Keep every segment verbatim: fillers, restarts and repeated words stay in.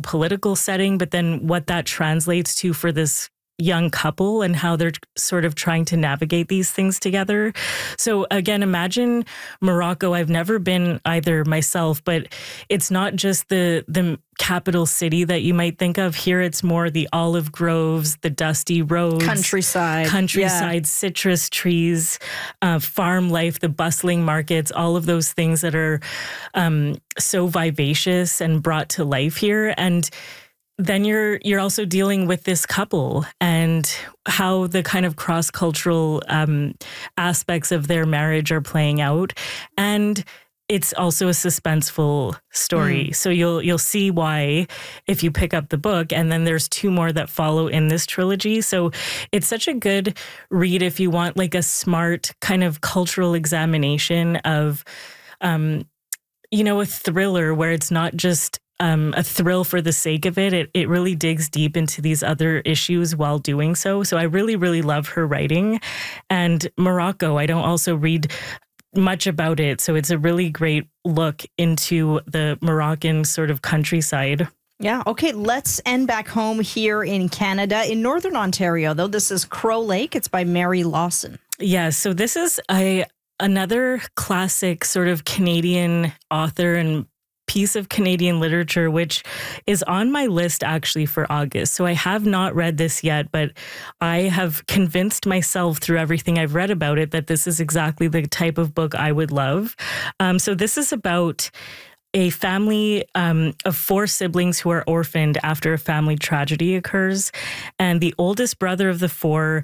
political setting, but then what that translates to for this young couple and how they're sort of trying to navigate these things together. So again, imagine Morocco. I've never been either myself, but it's not just the the capital city that you might think of. Here it's more the olive groves, the dusty roads, countryside, countryside, yeah. citrus trees, uh, farm life, the bustling markets, all of those things that are um, so vivacious and brought to life here. And then you're you're also dealing with this couple and how the kind of cross-cultural um, aspects of their marriage are playing out. And it's also a suspenseful story. Mm. So you'll you'll see why if you pick up the book. And then there's two more that follow in this trilogy. So it's such a good read if you want like a smart kind of cultural examination of, um, you know, a thriller where it's not just Um, a thrill for the sake of it. It it really digs deep into these other issues while doing so. So I really, really love her writing. And Morocco, I don't also read much about it. So it's a really great look into the Moroccan sort of countryside. Yeah. Okay. Let's end back home here in Canada, in Northern Ontario, though. This is Crow Lake. It's by Mary Lawson. Yeah. So this is a another classic sort of Canadian author and piece of Canadian literature, which is on my list actually for August. So I have not read this yet, but I have convinced myself through everything I've read about it that this is exactly the type of book I would love. Um, so this is about a family um, of four siblings who are orphaned after a family tragedy occurs. And the oldest brother of the four,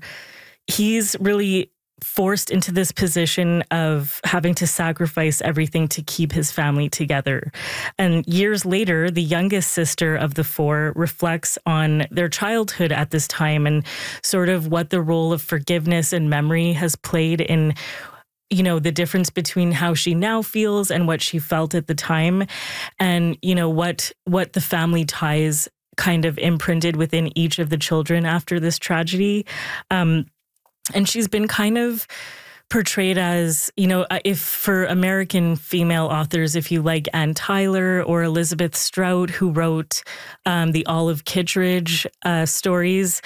he's really forced into this position of having to sacrifice everything to keep his family together. And years later, the youngest sister of the four reflects on their childhood at this time and sort of what the role of forgiveness and memory has played in, you know, the difference between how she now feels and what she felt at the time. And, you know, what what the family ties kind of imprinted within each of the children after this tragedy. Um, And she's been kind of portrayed as, you know, if for American female authors, if you like Ann Tyler or Elizabeth Strout, who wrote um, the Olive Kitteridge uh, stories,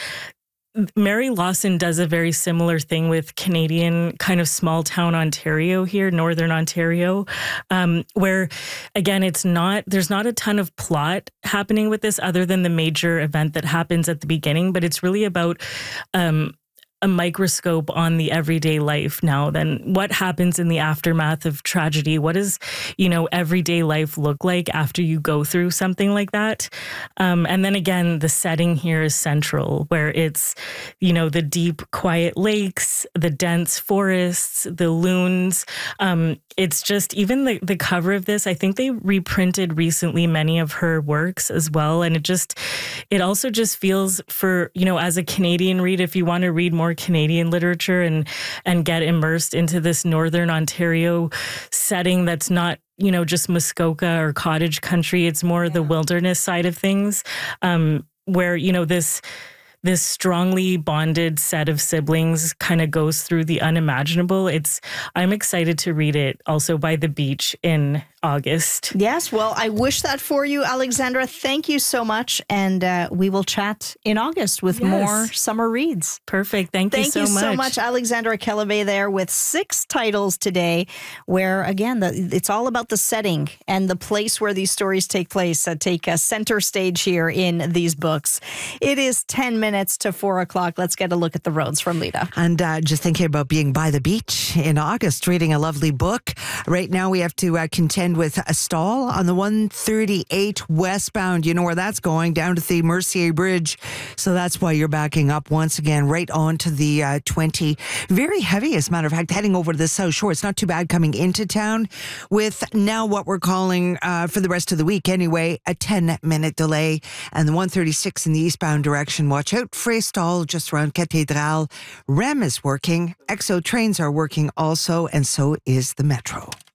Mary Lawson does a very similar thing with Canadian kind of small town Ontario here, Northern Ontario, um, where, again, it's not, there's not a ton of plot happening with this other than the major event that happens at the beginning, but it's really about um, a microscope on the everyday life now. Then what happens in the aftermath of tragedy? What does, you know, everyday life look like after you go through something like that? Um, and then again, the setting here is central, where it's, you know, the deep, quiet lakes, the dense forests, the loons. Um, it's just, even the, the cover of this, I think they reprinted recently many of her works as well. And it just, it also just feels for, you know, as a Canadian read, if you want to read more Canadian literature and and get immersed into this Northern Ontario setting that's not, you know, just Muskoka or cottage country. It's more yeah. the wilderness side of things, um, where, you know, this this strongly bonded set of siblings kind of goes through the unimaginable. It's I'm excited to read it also by the beach in August. Yes, well, I wish that for you, Alexandra. Thank you so much. And uh, we will chat in August with yes. more summer reads. Perfect. Thank, Thank you so you much. Thank you so much, Alexandra Keleve there with six titles today where, again, the, it's all about the setting and the place where these stories take place, uh, take a center stage here in these books. It is ten minutes to four o'clock. Let's get a look at the roads from Lita. And uh, just thinking about being by the beach in August, reading a lovely book. Right now we have to uh, contend with a stall on the one thirty-eight westbound. You know where that's going, down to the Mercier Bridge. So that's why you're backing up once again right on to the uh, twenty. Very heavy, as a matter of fact, heading over to the South Shore. It's not too bad coming into town with now what we're calling, uh, for the rest of the week anyway, a ten-minute delay. And the one thirty-six in the eastbound direction, watch out for a stall just around Cathedral. R E M is working. Exo trains are working also, and so is the Metro.